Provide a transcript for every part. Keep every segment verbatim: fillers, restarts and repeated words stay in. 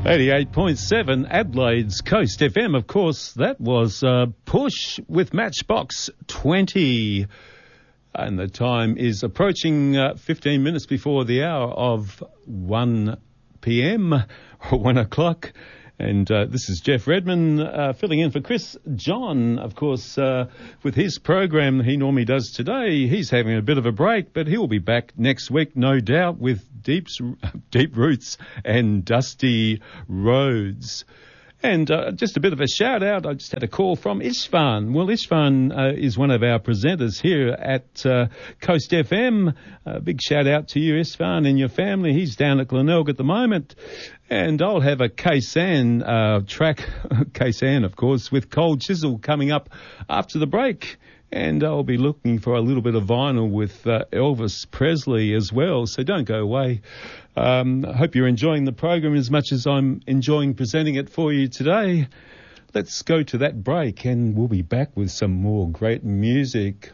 eighty-eight point seven Adelaide's Coast F M. Of course, that was uh, Push with Matchbox twenty. And the time is approaching uh, fifteen minutes before the hour of one p.m. or one o'clock. And uh, this is Jeff Redman uh, filling in for Chris John, of course, uh, with his program he normally does today. He's having a bit of a break, but he'll be back next week, no doubt, with Deep, deep Roots and Dusty Roads. And uh, just a bit of a shout out. I just had a call from Ishvan. Well, Ishvan uh, is one of our presenters here at uh, Coast F M. A big shout out to you, Ishvan, and your family. He's down at Glenelg at the moment. And I'll have a Kaysan uh, track, Kaysan, of course, with Cold Chisel coming up after the break. And I'll be looking for a little bit of vinyl with uh, Elvis Presley as well. So don't go away. Um, I hope you're enjoying the program as much as I'm enjoying presenting it for you today. Let's go to that break and we'll be back with some more great music.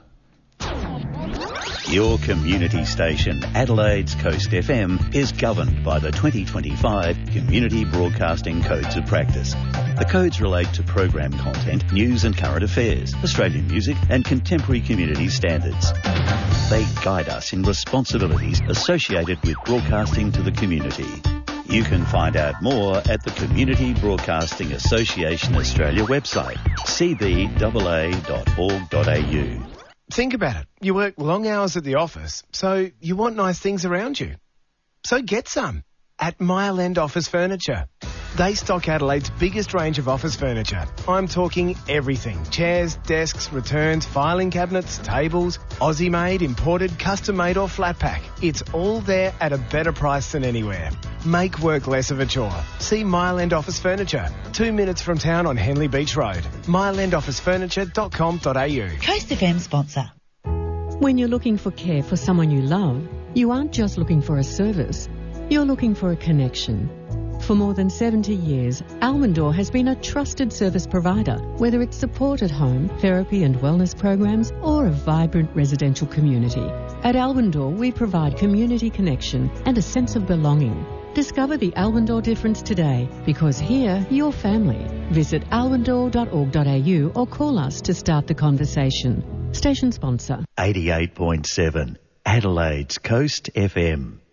Your community station, Adelaide's Coast F M, is governed by the twenty twenty-five Community Broadcasting Codes of Practice. The codes relate to program content, news and current affairs, Australian music and contemporary community standards. They guide us in responsibilities associated with broadcasting to the community. You can find out more at the Community Broadcasting Association Australia website, c b a a dot org dot a u. Think about it. You work long hours at the office, so you want nice things around you. So get some at Mile End Office Furniture. They stock Adelaide's biggest range of office furniture. I'm talking everything. Chairs, desks, returns, filing cabinets, tables, Aussie-made, imported, custom-made or flat pack. It's all there at a better price than anywhere. Make work less of a chore. See Mile End Office Furniture, two minutes from town on Henley Beach Road. mile end office furniture dot com dot a u. Coast F M sponsor. When you're looking for care for someone you love, you aren't just looking for a service. You're looking for a connection. For more than seventy years, Almondor has been a trusted service provider, whether it's support at home, therapy and wellness programs, or a vibrant residential community. At Almondor, we provide community connection and a sense of belonging. Discover the Almondor difference today, because here, you're family. Visit almondor dot org dot a u or call us to start the conversation. Station sponsor. eighty-eight point seven Adelaide's Coast F M.